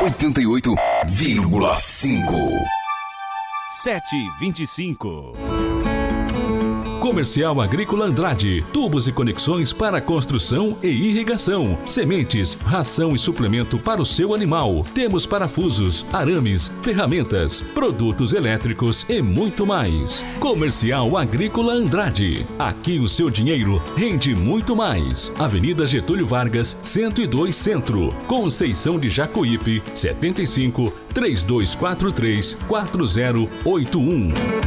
88,5. 7h25. Comercial Agrícola Andrade, tubos e conexões para construção e irrigação, sementes, ração e suplemento para o seu animal. Temos parafusos, arames, ferramentas, produtos elétricos e muito mais. Comercial Agrícola Andrade, aqui o seu dinheiro rende muito mais. Avenida Getúlio Vargas, 102 Centro, Conceição de Jacuípe, 75 3243 4081.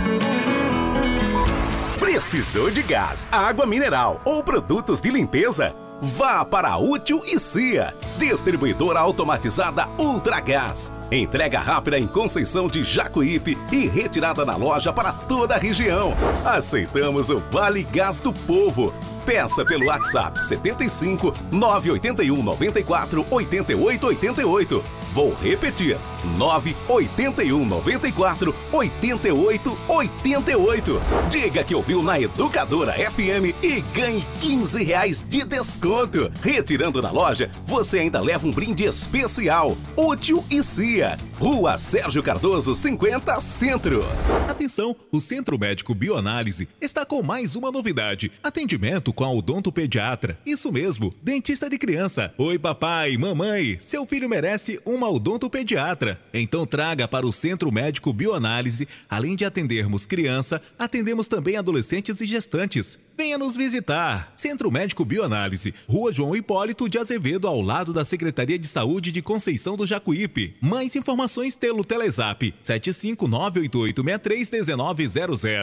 Precisou de gás, água mineral ou produtos de limpeza? Vá para a Útil e Cia, distribuidora automatizada Ultragás. Entrega rápida em Conceição de Jacuípe e retirada na loja para toda a região. Aceitamos o Vale Gás do Povo. Peça pelo WhatsApp 75 981 94 88 88. Vou repetir, 981 94 88 88. Diga que ouviu na Educadora FM e ganhe R$15 de desconto. Retirando na loja, você ainda leva um brinde especial. Útil e Cia, Rua Sérgio Cardoso, 50 Centro. Atenção, o Centro Médico Bioanálise está com mais uma novidade. Atendimento com a odontopediatra. Isso mesmo, dentista de criança. Oi papai, mamãe, seu filho merece uma odontopediatra. Então traga para o Centro Médico Bioanálise. Além de atendermos criança, atendemos também adolescentes e gestantes. Venha nos visitar. Centro Médico Bioanálise, Rua João Hipólito de Azevedo, ao lado da Secretaria de Saúde de Conceição do Jacuípe. Mais informações pelo Telezap 75988631900.